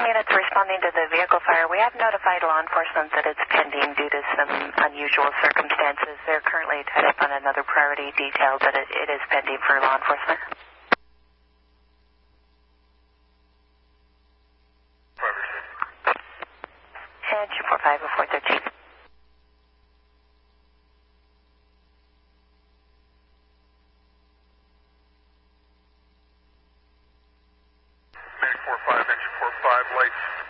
units responding to the vehicle fire. We have notified law enforcement that it's pending due to some unusual circumstances. They're currently tied up on another priority detail, but it is pending for law enforcement. And 245 before 13. Engine 45, lights.